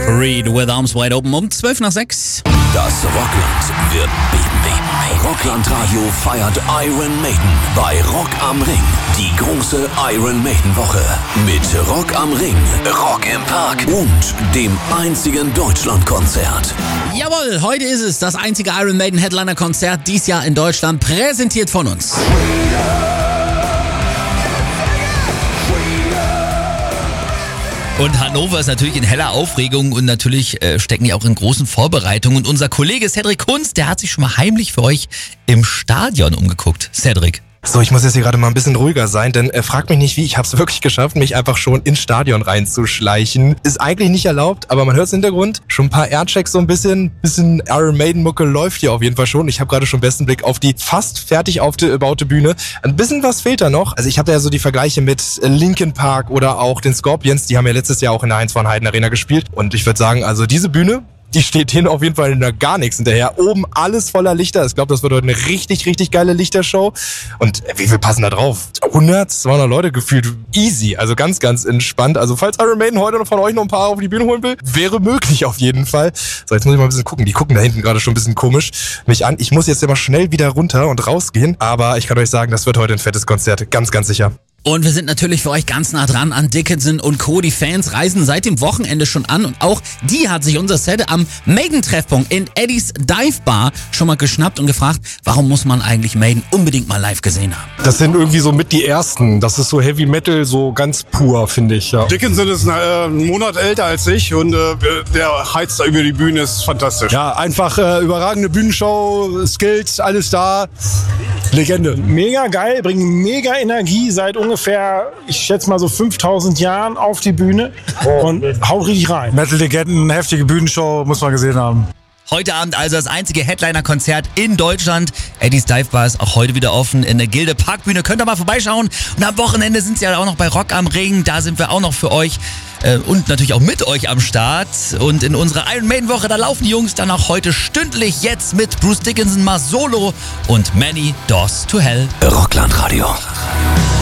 Read with Arms Wide Open um 5:12. Das Rockland wird beben. Rockland Radio feiert Iron Maiden bei Rock am Ring. Die große Iron Maiden Woche mit Rock am Ring, Rock im Park und dem einzigen Deutschlandkonzert. Jawohl, heute ist es das einzige Iron Maiden Headliner Konzert dies Jahr in Deutschland, präsentiert von uns. Und Hannover ist natürlich in heller Aufregung und natürlich stecken die auch in großen Vorbereitungen. Und unser Kollege Cedric Kunz, der hat sich schon mal heimlich für euch im Stadion umgeguckt. Cedric. So, ich muss jetzt hier gerade mal ein bisschen ruhiger sein, denn fragt mich nicht wie, ich habe es wirklich geschafft, mich einfach schon ins Stadion reinzuschleichen. Ist eigentlich nicht erlaubt, aber man hört es im Hintergrund. Schon ein paar Airchecks, so ein bisschen Iron Maiden Mucke läuft hier auf jeden Fall schon. Ich habe gerade schon besten Blick auf die fast fertig aufgebaute Bühne. Ein bisschen was fehlt da noch. Also ich habe da ja so die Vergleiche mit Linkin Park oder auch den Scorpions, die haben ja letztes Jahr auch in der Heinz von Heiden Arena gespielt. Und ich würde sagen, also diese Bühne, die steht denen auf jeden Fall in der gar nichts hinterher. Oben alles voller Lichter. Ich glaube, das wird heute eine richtig, richtig geile Lichtershow. Und wie viel passen da drauf? 100, 200 Leute gefühlt easy. Also ganz, ganz entspannt. Also falls Iron Maiden heute noch von euch noch ein paar auf die Bühne holen will, wäre möglich auf jeden Fall. So, jetzt muss ich mal ein bisschen gucken. Die gucken da hinten gerade schon ein bisschen komisch mich an. Ich muss jetzt immer schnell wieder runter und rausgehen. Aber ich kann euch sagen, das wird heute ein fettes Konzert. Ganz, ganz sicher. Und wir sind natürlich für euch ganz nah dran an Dickinson und Co. Die Fans reisen seit dem Wochenende schon an und auch die hat sich unser Set am Maiden-Treffpunkt in Eddie's Dive Bar schon mal geschnappt und gefragt, warum muss man eigentlich Maiden unbedingt mal live gesehen haben? Das sind irgendwie so mit die ersten. Das ist so Heavy Metal, so ganz pur, finde ich. Ja. Dickinson ist einen Monat älter als ich und der heizt da über die Bühne, ist fantastisch. Ja, einfach überragende Bühnenshow, Skills, alles da. Legende. Mega geil, bringen mega Energie seit ungefähr, ich schätze mal so 5000 Jahren auf die Bühne und haut richtig rein. Metal-Legenden, heftige Bühnenshow, muss man gesehen haben. Heute Abend also das einzige Headliner-Konzert in Deutschland. Eddie's Dive Bar ist auch heute wieder offen in der Gilde Parkbühne. Könnt ihr mal vorbeischauen. Und am Wochenende sind sie ja auch noch bei Rock am Ring. Da sind wir auch noch für euch und natürlich auch mit euch am Start. Und in unserer Iron Maiden Woche, da laufen die Jungs dann auch heute stündlich jetzt mit Bruce Dickinson mal solo und Many Doors to Hell. Rockland Radio.